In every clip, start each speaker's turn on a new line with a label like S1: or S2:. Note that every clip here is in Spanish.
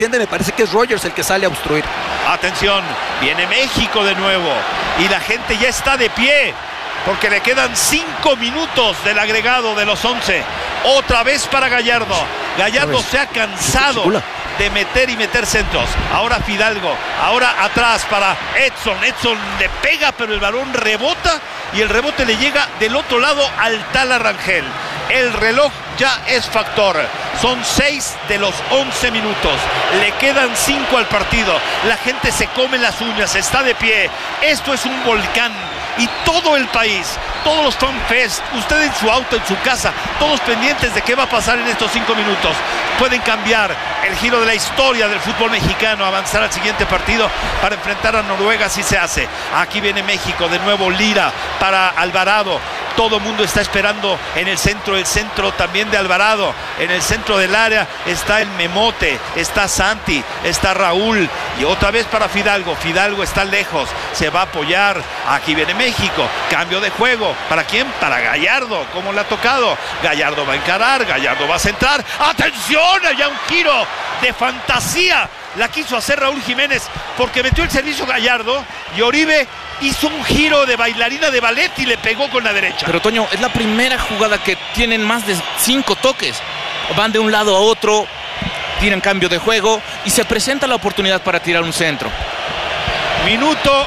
S1: me parece que es Rogers el que sale a obstruir.
S2: Atención, viene México de nuevo y la gente ya está de pie porque le quedan 5 minutos del agregado de los 11. Otra vez para Gallardo. Gallardo se ha cansado de meter centros. Ahora Fidalgo, ahora atrás para Edson. Edson le pega, pero el balón rebota y el rebote le llega del otro lado al Tala Rangel. El reloj ya es factor. Son 6 de los 11 minutos. Le quedan 5 al partido. La gente se come las uñas, está de pie. Esto es un volcán. Y todo el país, todos los fanfest, usted en su auto, en su casa, todos pendientes de qué va a pasar en estos 5 minutos. Pueden cambiar el giro de la historia del fútbol mexicano, avanzar al siguiente partido para enfrentar a Noruega si se hace. Aquí viene México, de nuevo Lira para Alvarado. Todo el mundo está esperando en el centro también de Alvarado. En el centro del área está el Memote, está Santi, está Raúl. Y otra vez para Fidalgo. Fidalgo está lejos, se va a apoyar. Aquí viene México, cambio de juego. ¿Para quién? Para Gallardo, como le ha tocado. Gallardo va a encarar, Gallardo va a centrar. ¡Atención! Allá un giro de fantasía. La quiso hacer Raúl Jiménez porque metió el servicio Gallardo y Oribe hizo un giro de bailarina de ballet y le pegó con la derecha.
S3: Pero Toño, es la primera jugada que tienen más de 5 toques. Van de un lado a otro, tiran cambio de juego y se presenta la oportunidad para tirar un centro.
S2: Minuto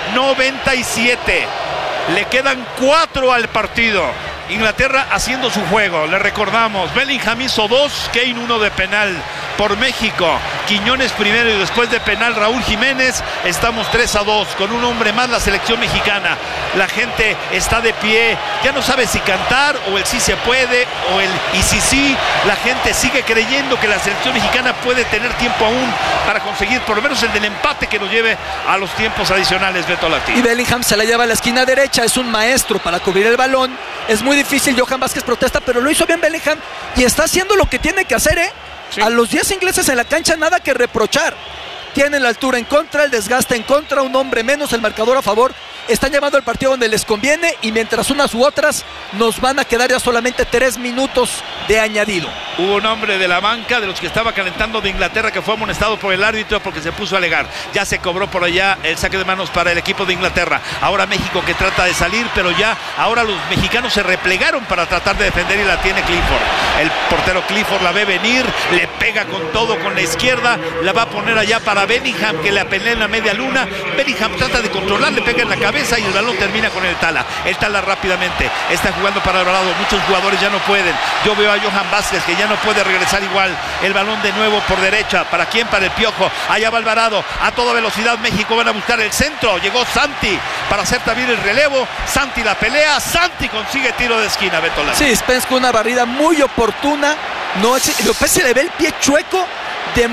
S2: 97. Le quedan 4 al partido. Inglaterra haciendo su juego. Le recordamos, Bellingham hizo 2, Kane 1 de penal por México. Quiñones primero y después de penal Raúl Jiménez. Estamos 3-2 con un hombre más la selección mexicana. La gente está de pie. Ya no sabe si cantar o el sí se puede o el y si sí. La gente sigue creyendo que la selección mexicana puede tener tiempo aún para conseguir por lo menos el del empate que nos lleve a los tiempos adicionales, Beto Lati.
S1: Y Bellingham se la lleva a la esquina derecha. Es un maestro para cubrir el balón. Es muy difícil, Johan Vázquez protesta, pero lo hizo bien Bellingham y está haciendo lo que tiene que hacer,
S3: Sí.
S1: A los 10 ingleses en la cancha nada que reprochar. Tienen la altura en contra, el desgaste en contra, un hombre menos, el marcador a favor. Están llevando el partido donde les conviene y mientras unas u otras nos van a quedar ya solamente 3 minutos de añadido.
S2: Hubo un hombre de la banca de los que estaba calentando de Inglaterra que fue amonestado por el árbitro porque se puso a alegar. Ya se cobró por allá el saque de manos para el equipo de Inglaterra. Ahora México que trata de salir, pero ya ahora los mexicanos se replegaron para tratar de defender y la tiene Clifford. El portero Clifford la ve venir, le pega con todo con la izquierda, la va a poner allá para Bellingham que la pelea en la media luna. Bellingham trata de controlar, le pega en la cabeza y el balón termina con el Tala. El Tala rápidamente está jugando para Alvarado. Muchos jugadores ya no pueden. Yo veo a Johan Vázquez que ya no puede regresar igual. El balón de nuevo por derecha. ¿Para quién? Para el Piojo. Allá va Alvarado. A toda velocidad México van a buscar el centro. Llegó Santi para hacer también el relevo. Santi la pelea. Santi consigue tiro de esquina, Beto Lati.
S1: Sí, Spence con una barrida muy oportuna. No, López se le ve el pie chueco de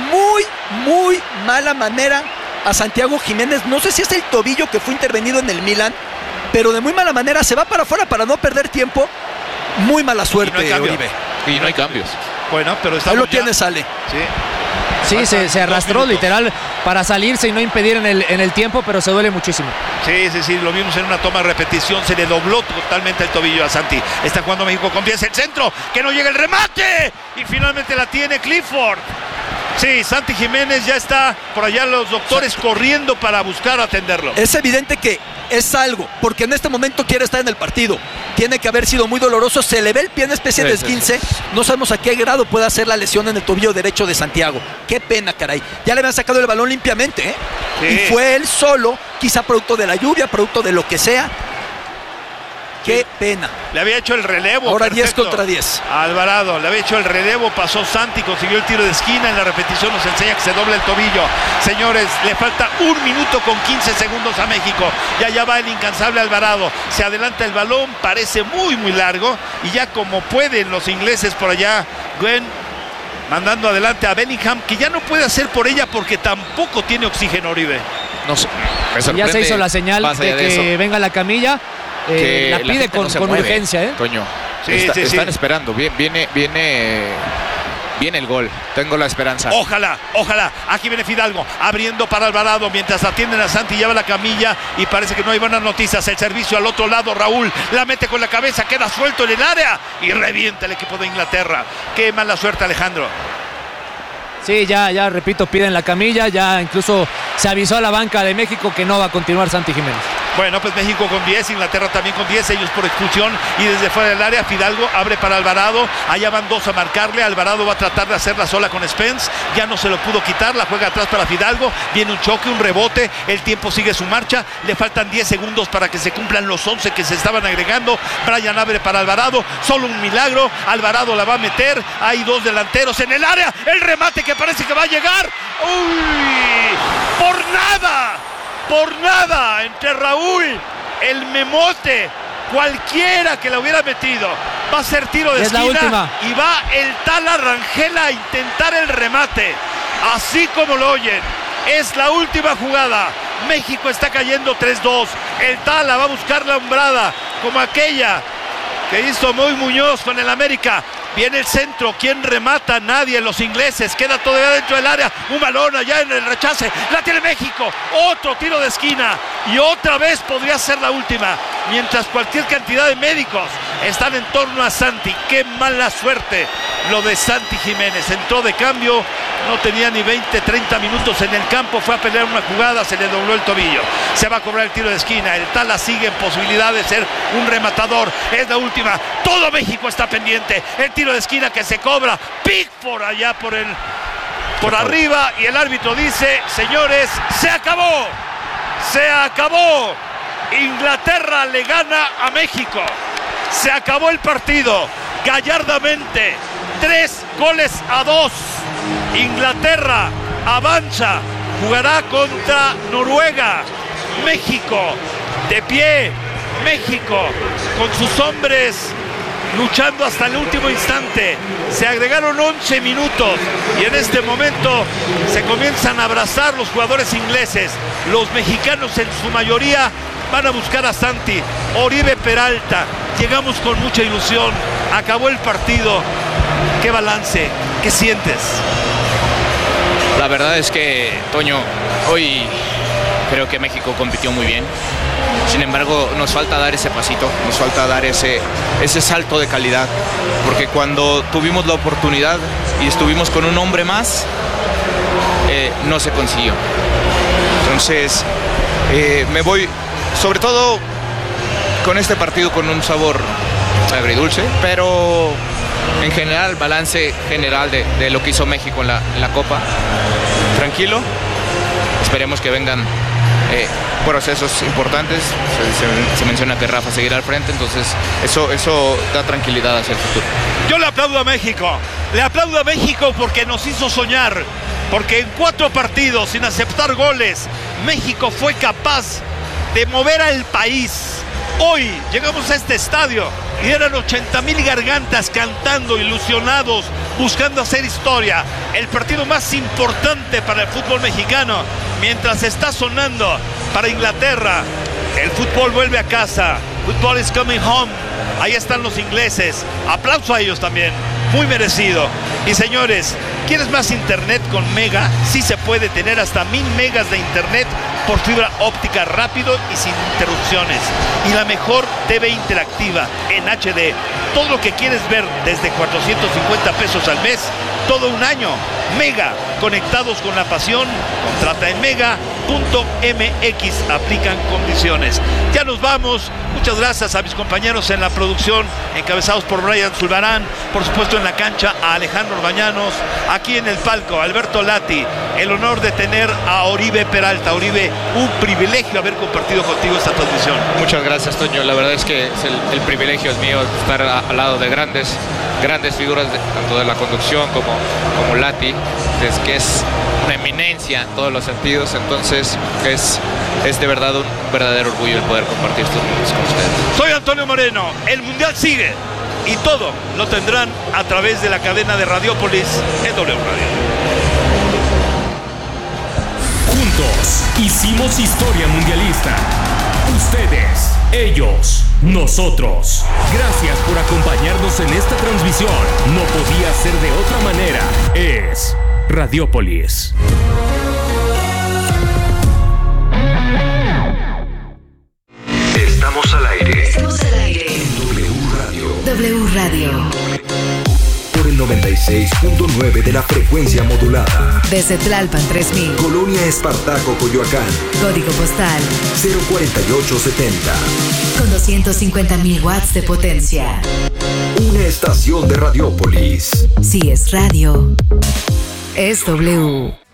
S1: muy mala manera a Santiago Jiménez. No sé si es el tobillo que fue intervenido en el Milan, pero de muy mala manera se va para afuera para no perder tiempo. Muy mala suerte,
S2: Y no hay
S1: Oribe.
S3: Y no hay cambios.
S2: Bueno, pero
S1: Ahí
S2: estamos
S1: lo
S2: ya.
S1: tiene, sale.
S4: Sí, se arrastró literal para salirse y no impedir en el tiempo, pero se duele muchísimo.
S2: Sí, lo vimos en una toma de repetición, se le dobló totalmente el tobillo a Santi. Está jugando México con 10, el centro, que no llega el remate, y finalmente la tiene Clifford. Sí, Santi Jiménez ya está por allá, los doctores corriendo para buscar atenderlo.
S1: Es evidente que es algo, porque en este momento quiere estar en el partido. Tiene que haber sido muy doloroso, se le ve el pie en especie de esguince. No sabemos a qué grado puede hacer la lesión en el tobillo derecho de Santiago. Qué pena, caray. Ya le habían sacado el balón limpiamente,
S2: Sí.
S1: Y fue él solo, quizá producto de la lluvia, producto de lo que sea. Qué pena.
S2: Le había hecho el relevo.
S1: Ahora
S2: perfecto.
S1: 10 contra 10.
S2: A Alvarado, le había hecho el relevo, pasó Santi, consiguió el tiro de esquina. En la repetición nos enseña que se dobla el tobillo. Señores, le falta 1 minuto con 15 segundos a México. Ya va el incansable Alvarado. Se adelanta el balón, parece muy largo. Y ya como pueden los ingleses por allá, Gwen mandando adelante a Bellingham, que ya no puede hacer por ella porque tampoco tiene oxígeno, Oribe.
S3: No sé, me sorprende.
S4: Ya se hizo la señal
S3: más allá
S4: de que venga la camilla.
S3: que
S4: la
S3: la
S4: pide
S3: gente no se
S4: con
S3: mueve,
S4: urgencia,
S3: Toño.
S2: Sí,
S3: Están esperando. Viene el gol. Tengo la esperanza.
S2: Ojalá. Aquí viene Fidalgo abriendo para Alvarado mientras atienden a Santi, lleva la camilla y parece que no hay buenas noticias. El servicio al otro lado, Raúl la mete con la cabeza, queda suelto en el área y revienta el equipo de Inglaterra. Qué mala suerte, Alejandro.
S4: Sí, ya repito, piden la camilla, ya incluso se avisó a la banca de México que no va a continuar Santi Jiménez.
S2: Bueno, pues México con 10, Inglaterra también con 10, ellos por expulsión, y desde fuera del área Fidalgo abre para Alvarado, allá van dos a marcarle, Alvarado va a tratar de hacerla sola con Spence, ya no se lo pudo quitar, la juega atrás para Fidalgo, viene un choque, un rebote, el tiempo sigue su marcha, le faltan 10 segundos para que se cumplan los 11 que se estaban agregando. Brian abre para Alvarado, solo un milagro, Alvarado la va a meter, hay dos delanteros en el área, el remate que parece que va a llegar, ¡uy! Por nada, entre Raúl, el Memote, cualquiera que la hubiera metido, va a ser tiro de esquina y va el Tala Rangel a intentar el remate, así como lo oyen, es la última jugada, México está cayendo 3-2, el Tala va a buscar la hombrada, como aquella que hizo Moy Muñoz con el América. Viene el centro, ¿quién remata? Nadie, los ingleses, queda todavía dentro del área, un balón allá en el rechace, la tiene México, otro tiro de esquina y otra vez podría ser la última, mientras cualquier cantidad de médicos están en torno a Santi. Qué mala suerte lo de Santi Jiménez, entró de cambio, no tenía ni 20-30 minutos en el campo, fue a pelear una jugada, se le dobló el tobillo, se va a cobrar el tiro de esquina, el Tala sigue en posibilidad de ser un rematador, es la última, todo México está pendiente, el tiro de esquina que se cobra, Pickford allá por arriba, y el árbitro dice, señores, se acabó, Inglaterra le gana a México, se acabó el partido, gallardamente, 3-2, Inglaterra avanza, jugará contra Noruega, México de pie, México con sus hombres luchando hasta el último instante, se agregaron 11 minutos y en este momento se comienzan a abrazar los jugadores ingleses, los mexicanos en su mayoría van a buscar a Santi, Oribe Peralta, llegamos con mucha ilusión, acabó el partido, ¿qué balance? ¿Qué sientes?
S3: La verdad es que, Toño, hoy creo que México compitió muy bien. Sin embargo, nos falta dar ese pasito, nos falta dar ese salto de calidad, porque cuando tuvimos la oportunidad y estuvimos con un hombre más, no se consiguió. Entonces, me voy, sobre todo con este partido, con un sabor agridulce, pero en general, balance general de lo que hizo México en la Copa, tranquilo. Esperemos que vengan procesos importantes. Se menciona que Rafa seguirá al frente, entonces eso da tranquilidad hacia el futuro.
S2: Yo le aplaudo a México porque nos hizo soñar, porque en 4 partidos sin aceptar goles, México fue capaz de mover al país. Hoy llegamos a este estadio y eran 80,000 gargantas cantando, ilusionados, buscando hacer historia. El partido más importante para el fútbol mexicano, mientras está sonando para Inglaterra. El fútbol vuelve a casa. Football is coming home. Ahí están los ingleses. Aplauso a ellos también. Muy merecido. Y señores, ¿quieres más internet con Mega? Sí se puede tener hasta 1000 megas de internet por fibra óptica rápido y sin interrupciones. Y la mejor TV interactiva en HD. Todo lo que quieres ver desde 450 pesos al mes, todo un año. Mega, conectados con la pasión. Contrata en mega.mx. Aplican condiciones. Ya nos vamos. Muchas gracias a mis compañeros en la producción, encabezados por Brian Zulbarán, por supuesto en la cancha a Alejandro Orbañanos, aquí en el palco Alberto Lati, el honor de tener a Oribe Peralta. Oribe, un privilegio haber compartido contigo esta transmisión.
S3: Muchas gracias, Toño, la verdad es que el privilegio es mío estar al lado de grandes figuras, tanto de la conducción como Lati, que es una eminencia en todos los sentidos, entonces es de verdad un verdadero orgullo el poder compartir estos momentos con ustedes.
S2: Soy Antonio Moreno, el Mundial sigue y todo lo tendrán a través de la cadena de Radiopolis en W Radio.
S5: Juntos hicimos historia mundialista. Ustedes, ellos, nosotros. Gracias por acompañarnos en esta transmisión. No podía ser de otra manera. Es Radiopolis.
S6: Estamos al aire.
S7: W Radio.
S6: Por el 96.9 de la frecuencia modulada.
S7: Desde Tlalpan 3000.
S6: Colonia Espartaco, Coyoacán.
S7: Código postal
S6: 04870.
S7: con 250.000 watts de potencia.
S6: Una estación de Radiópolis.
S7: Si es radio, es W.